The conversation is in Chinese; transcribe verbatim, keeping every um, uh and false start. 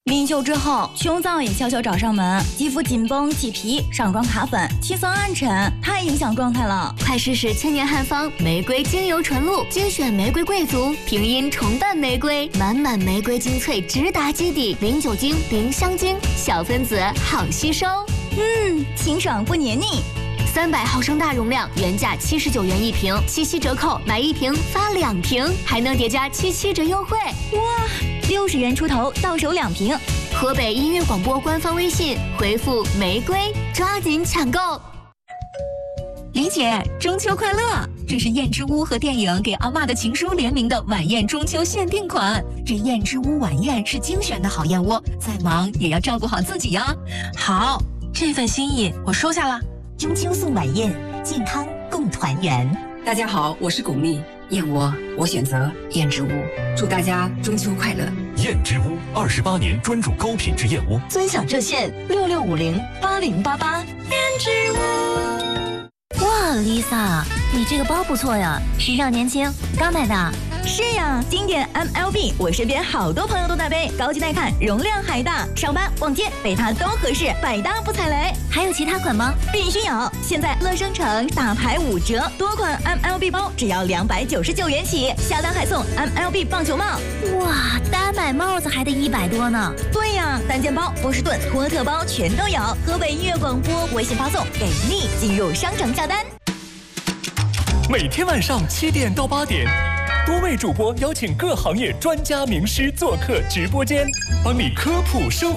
临秀之后，穷枣也悄悄找上门，肌肤紧绷起皮，上妆卡粉，气色暗沉，太影响状态了。 快试试千年汉方玫瑰精油纯露，精选玫瑰贵族，平阴重瓣玫瑰，满满玫瑰精粹直达基底，零酒精、零香精，小分子好吸收。 嗯，清爽不黏腻。 三百毫升大容量，原价七十九元一瓶，七夕折扣买一瓶发两瓶，还能叠加七七折优惠。 哇，六十元出头到手两瓶。 河北音乐广播官方微信回复玫瑰，抓紧抢购。 李姐，中秋快乐！这是燕之屋和电影《给阿嬷的情书》联名的晚宴中秋限定款。这燕之屋晚宴是精选的好燕窝，再忙也要照顾好自己呀。 好，这份心意我收下了。 中秋送晚宴，健康共团圆。 大家好，我是巩俐，燕窝我选择燕之屋，祝大家中秋快乐。 燕之屋二十八年专注高品质燕窝， 尊享热线六六五零八零八八。 燕之屋。 哇 ，Lisa， 你这个包不错呀，时尚年轻，刚买的。 是呀，经典 M L B， 我身边好多朋友都在背，高级耐看，容量还大，上班逛街背它都合适，百搭不踩雷。 还有其他款吗？ 必须有！现在乐生城大牌五折，多款 M L B 包只要两百九十九元起，下单还送 M L B 棒球帽。 哇，单买帽子还得一百多呢。 对呀，单肩包、波士顿、托特包全都有。河北音乐广播微信发送给力，进入商城下单。 每天晚上七点到八点。多位主播邀请各行业专家名师做客直播间，帮你科普生活。